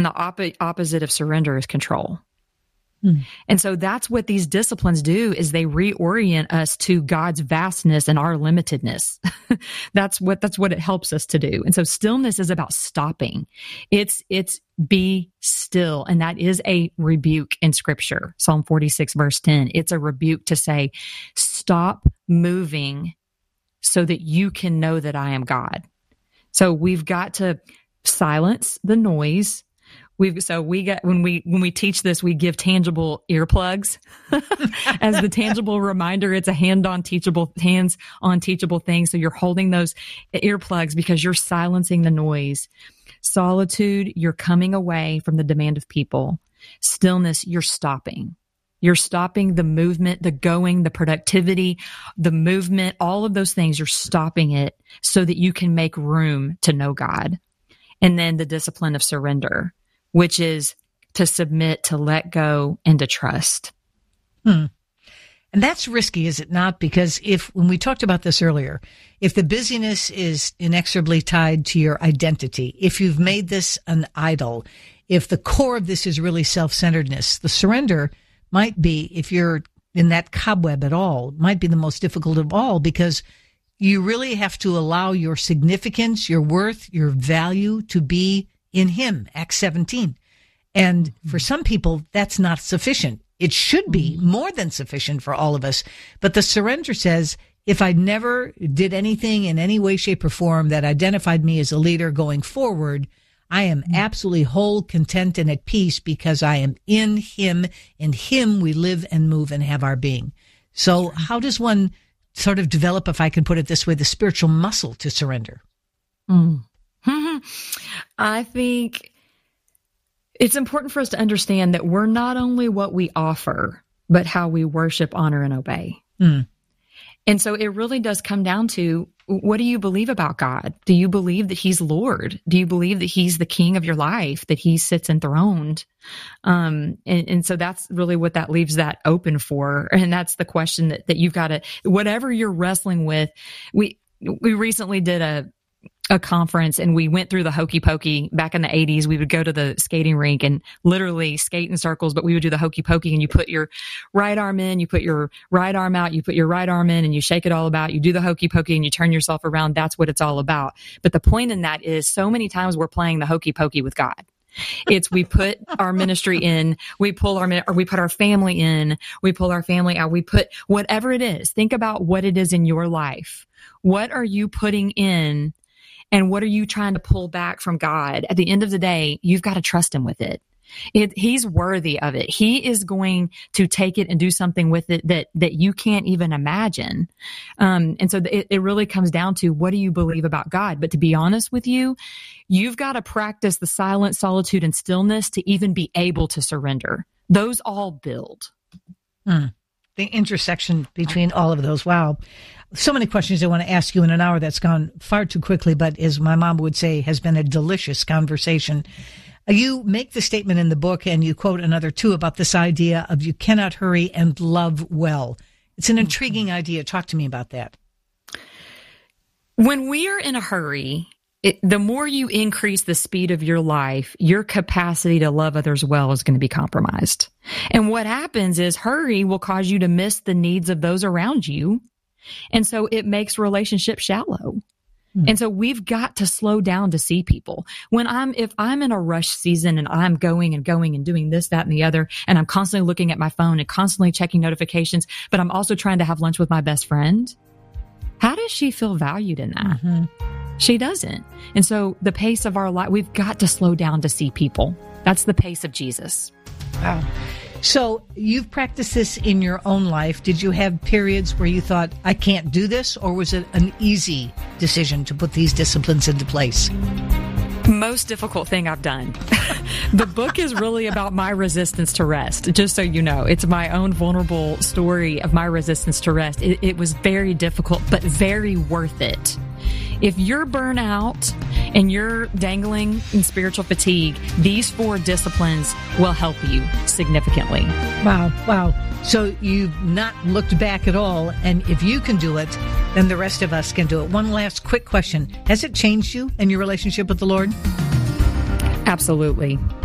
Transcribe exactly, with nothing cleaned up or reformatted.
And the oppo- opposite of surrender is control. Hmm. And so that's what these disciplines do, is they reorient us to God's vastness and our limitedness. that's what, that's what it helps us to do. And so stillness is about stopping. It's, it's be still. And that is a rebuke in scripture. Psalm forty-six verse ten. It's a rebuke to say, stop moving so that you can know that I am God. So we've got to silence the noise. We've, so we get, when we, when we teach this, we give tangible earplugs as the tangible reminder. It's a hand on teachable, hands on teachable thing. So you're holding those earplugs because you're silencing the noise. Solitude, you're coming away from the demand of people. Stillness, you're stopping. You're stopping the movement, the going, the productivity, the movement, all of those things. You're stopping it so that you can make room to know God. And then the discipline of surrender, which is to submit, to let go, and to trust. Hmm. And that's risky, is it not? Because if, when we talked about this earlier, if the busyness is inexorably tied to your identity, if you've made this an idol, if the core of this is really self-centeredness, the surrender might be, if you're in that cobweb at all, might be the most difficult of all, because you really have to allow your significance, your worth, your value to be in Him, Acts seventeen. And for some people, that's not sufficient. It should be more than sufficient for all of us. But the surrender says, if I never did anything in any way, shape, or form that identified me as a leader going forward, I am absolutely whole, content, and at peace because I am in Him. In Him we live and move and have our being. So how does one sort of develop, if I can put it this way, the spiritual muscle to surrender? Mm. I think it's important for us to understand that we're not only what we offer, but how we worship, honor, and obey. Mm. And so it really does come down to, what do you believe about God? Do you believe that He's Lord? Do you believe that He's the King of your life, that He sits enthroned? Um, and, and so that's really what that leaves that open for. And that's the question that, that you've got to, whatever you're wrestling with. We, we recently did a, a conference and we went through the hokey pokey. Back in the eighties, we would go to the skating rink and literally skate in circles, but we would do the hokey pokey, and you put your right arm in, you put your right arm out, you put your right arm in, and you shake it all about. You do the hokey pokey and you turn yourself around. That's what it's all about. But the point in that is, so many times we're playing the hokey pokey with God. It's, we put our ministry in, we pull our, or we put our family in, we pull our family out, we put whatever it is. Think about what it is in your life. What are you putting in? And what are you trying to pull back from God? At the end of the day, you've got to trust Him with it. It, he's worthy of it. He is going to take it and do something with it that, that you can't even imagine. Um, and so it, it really comes down to, what do you believe about God? But to be honest with you, you've got to practice the silence, solitude, and stillness to even be able to surrender. Those all build. Hmm. The intersection between all of those. Wow. So many questions I want to ask you in an hour that's gone far too quickly, but as my mom would say, has been a delicious conversation. You make the statement in the book, and you quote another two, about this idea of you cannot hurry and love well. It's an intriguing idea. Talk to me about that. When we are in a hurry, it, the more you increase the speed of your life, your capacity to love others well is going to be compromised. And what happens is, hurry will cause you to miss the needs of those around you. And so it makes relationships shallow. Mm. And so we've got to slow down to see people. When I'm, if I'm in a rush season and I'm going and going and doing this, that, and the other, and I'm constantly looking at my phone and constantly checking notifications, but I'm also trying to have lunch with my best friend, how does she feel valued in that? Mm-hmm. She doesn't. And so the pace of our life, we've got to slow down to see people. That's the pace of Jesus. Wow. So you've practiced this in your own life. Did you have periods where you thought, I can't do this? Or was it an easy decision to put these disciplines into place? Most difficult thing I've done. The book is really about my resistance to rest. Just so you know, it's my own vulnerable story of my resistance to rest. It, it was very difficult, but very worth it. If you're burnt out and you're dangling in spiritual fatigue, these four disciplines will help you significantly. Wow. Wow. So you've not looked back at all. And if you can do it, then the rest of us can do it. One last quick question. Has it changed you and your relationship with the Lord? Absolutely.